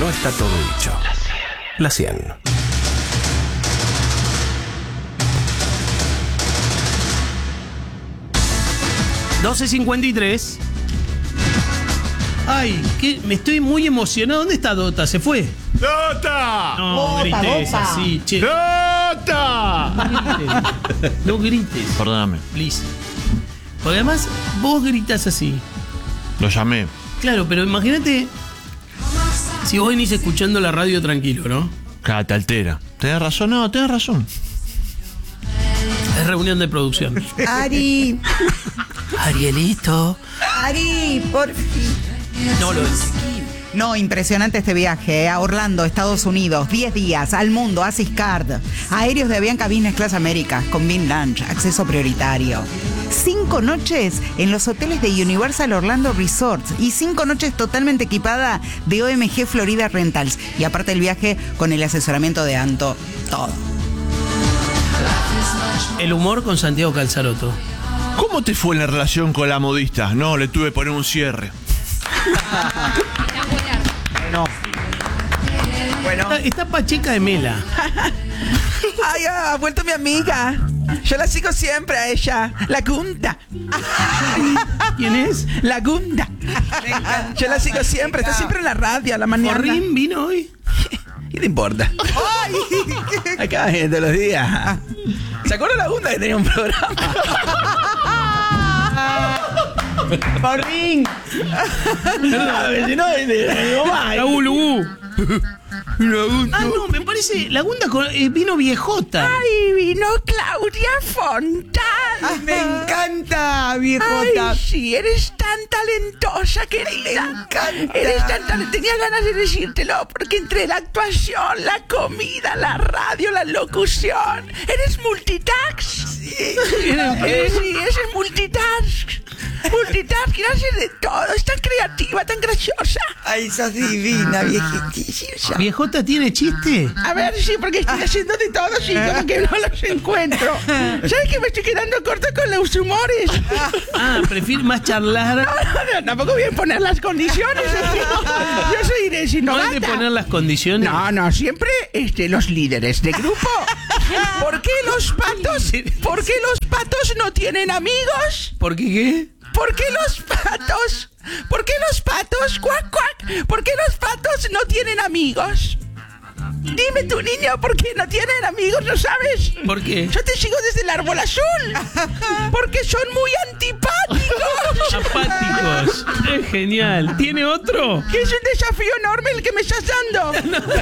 no está todo dicho. La 100. $12.53. Ay, me estoy muy emocionado. ¿Dónde está Dota? ¿Se fue? ¡Dota! No grites así, che. ¡Dota! No grites. Perdóname. Please. Porque además, vos gritas así. Lo llamé. Claro, pero imagínate si vos venís escuchando la radio tranquilo, ¿no? Claro, te altera. ¿Tenés razón? No, tenés razón. Es reunión de producción. Ari, Arielito. Ari, por fin. No, lo es. No, impresionante este viaje, a Orlando, Estados Unidos, 10 días, al mundo, Asis Card, aéreos de avión cabines Clase América, con Beam Lunch, acceso prioritario. 5 noches en los hoteles de Universal Orlando Resorts y 5 noches totalmente equipada de OMG Florida Rentals. Y aparte el viaje con el asesoramiento de Anto, todo. El humor con Santiago Calzaroto. ¿Cómo te fue en la relación con la modista? No, le tuve que poner un cierre. Bueno. Está Pacheca de Mela. Ay, ha vuelto mi amiga. Yo la sigo siempre a ella. La Gunda. ¿Quién es? La Gunda. Yo la sigo siempre. Está siempre en la radio a la mañana. ¿Corrín vino hoy? ¿Qué te importa? Acá todos los días. ¿Se acuerda la Gunda que tenía un programa? Corrín. La Ulubú. Ah, no, me parece. La Gunda vino viejota. Ay, vino Claudia Fontán. Ay, me encanta, viejota. Ay, sí, eres tan talentosa, querida. Me encanta. Eres tan talentosa. Tenía ganas de decírtelo, porque entre la actuación, la comida, la radio, la locución, eres multitask. Sí. Sí, es multitask. Multitask, quiere hacer de todo. Es tan creativa, tan graciosa. Ay, sos divina, viejita. ¿Viejota tiene chiste? A ver, sí, porque estoy haciendo de todo, sí, como que no los encuentro. ¿Sabes que me estoy quedando corta con los humores? Ah, prefiero más charlar. No, tampoco voy a poner las condiciones. Yo soy de ¿No Sinovata. hay de poner las condiciones? No, siempre los líderes de grupo. ¿Por qué los patos no tienen amigos? ¿Por qué qué? ¿Por qué los patos, cuac, cuac? ¿Por qué los patos no tienen amigos? Dime tu niño, ¿por qué no tienen amigos? ¿No sabes? ¿Por qué? Yo te sigo desde el árbol azul. Porque son muy antipáticos. Apáticos. Es genial. ¿Tiene otro? Que es un desafío enorme el que me estás dando.